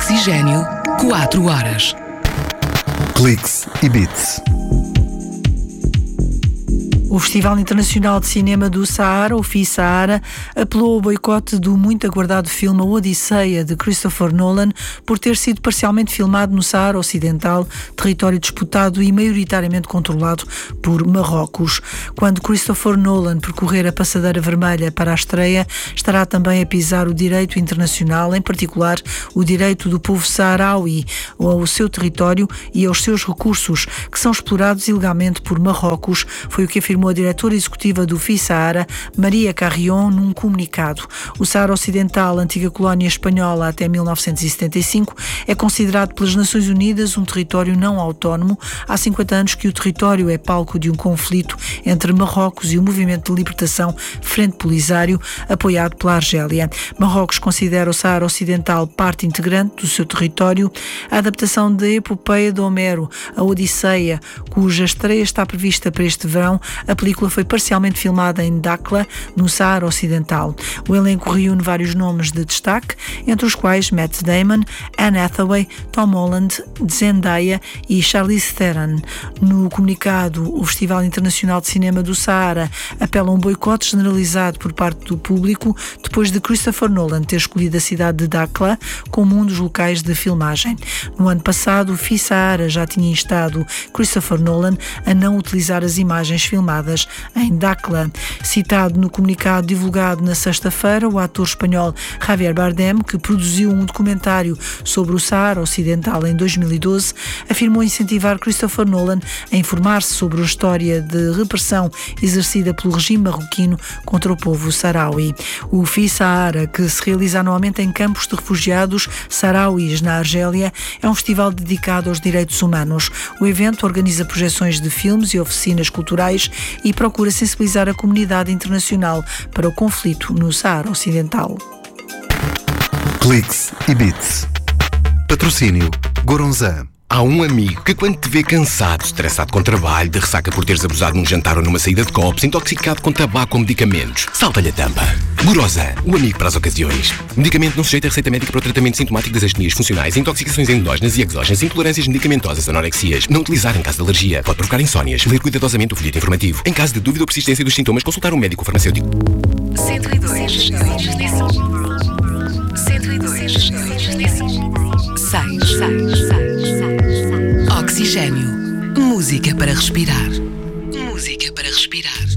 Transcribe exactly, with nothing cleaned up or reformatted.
Oxigênio, quatro horas. Cliques e Beats. O Festival Internacional de Cinema do Saara, o FISAARA, apelou ao boicote do muito aguardado filme A Odisseia, de Christopher Nolan, por ter sido parcialmente filmado no Saara Ocidental, território disputado e maioritariamente controlado por Marrocos. Quando Christopher Nolan percorrer a Passadeira Vermelha para a estreia, estará também a pisar o direito internacional, em particular o direito do povo saharaui ao seu território e aos seus recursos, que são explorados ilegalmente por Marrocos, foi o que afirmou a diretora executiva do FISAARA, Maria Carrion, num comunicado. O Saara Ocidental, antiga colónia espanhola até mil novecentos e setenta e cinco, é considerado pelas Nações Unidas um território não autónomo. Há cinquenta anos que o território é palco de um conflito entre Marrocos e o movimento de libertação Frente Polisário, apoiado pela Argélia. Marrocos considera o Saara Ocidental parte integrante do seu território. A adaptação da epopeia de Homero, A Odisseia, cuja estreia está prevista para este verão, a película foi parcialmente filmada em Dakhla, no Saara Ocidental. O elenco reúne vários nomes de destaque, entre os quais Matt Damon, Anne Hathaway, Tom Holland, Zendaya e Charlize Theron. No comunicado, o Festival Internacional de Cinema do Saara apela a um boicote generalizado por parte do público depois de Christopher Nolan ter escolhido a cidade de Dakhla como um dos locais de filmagem. No ano passado, o FISAARA já tinha instado Christopher Nolan a não utilizar as imagens filmadas em Dakhla. Citado no comunicado divulgado na sexta-feira, o ator espanhol Javier Bardem, que produziu um documentário sobre o Saara Ocidental em dois mil e doze, afirmou incentivar Christopher Nolan a informar-se sobre a história de repressão exercida pelo regime marroquino contra o povo saharaui. O FISAARA, que se realiza anualmente em campos de refugiados saharauis na Argélia, é um festival dedicado aos direitos humanos. O evento organiza projeções de filmes e oficinas culturais e procura sensibilizar a comunidade internacional para o conflito no Saara Ocidental. Cliques e Beats. Patrocínio Goronzan. Há um amigo que, quando te vê cansado, estressado com trabalho, de ressaca por teres abusado num jantar ou numa saída de copos, intoxicado com tabaco ou medicamentos, salta-lhe a tampa. Goronzan, o amigo para as ocasiões. Medicamento não sujeito a receita médica para o tratamento sintomático das astenias funcionais, intoxicações endógenas e exógenas, intolerâncias medicamentosas, anorexias. Não utilizar em caso de alergia. Pode provocar insónias. Ler cuidadosamente o folheto informativo. Em caso de dúvida ou persistência dos sintomas, consultar um médico ou farmacêutico. cento e dois. cento e dois. Sai, sai, sai. Oxigênio. Música para respirar. Música para respirar.